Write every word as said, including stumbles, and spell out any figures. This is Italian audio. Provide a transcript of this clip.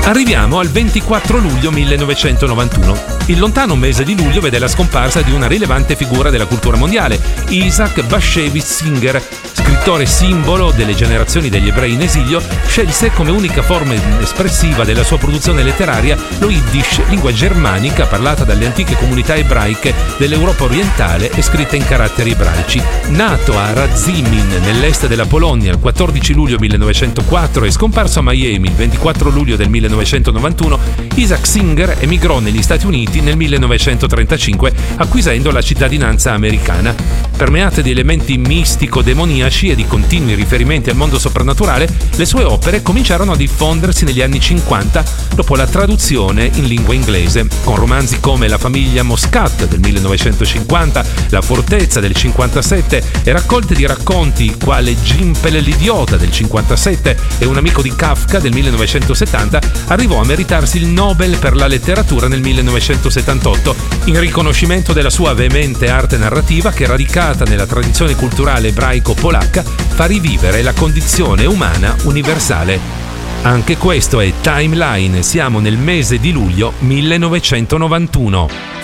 Arriviamo al ventiquattro luglio millenovecentonovantuno. Il lontano mese di luglio vede la scomparsa di una rilevante figura della cultura mondiale, Isaac Bashevis Singer, scrittore simbolo delle generazioni degli ebrei in esilio. Scelse come unica forma espressiva della sua produzione letteraria lo Yiddish, lingua germanica parlata dalle antiche comunità ebraiche dell'Europa orientale e scritta in caratteri ebraici. Nato a Radzimin, nell'est della Polonia, il quattordici luglio millenovecentoquattro e scomparso a Miami il ventiquattro luglio del millenovecentonovantuno, Isaac Singer emigrò negli Stati Uniti nel millenovecentotrentacinque, acquisendo la cittadinanza americana. Permeate di elementi mistico-demoniaci e di continui riferimenti al mondo soprannaturale, le sue opere cominciarono a diffondersi negli anni cinquanta dopo la traduzione in lingua inglese, con romanzi come La famiglia Moscat del millenovecentocinquanta, La fortezza del cinquantasette e raccolte di racconti quale Gimpel l'idiota del cinquantasette e Un amico di Kafka del millenovecentosettanta. Arrivò a meritarsi il Nobel per la letteratura nel millenovecentosettantotto, in riconoscimento della sua veemente arte narrativa che, radicata nella tradizione culturale ebraico-polacca, fa rivivere la condizione umana universale. Anche questo è Timeline, siamo nel mese di luglio millenovecentonovantuno.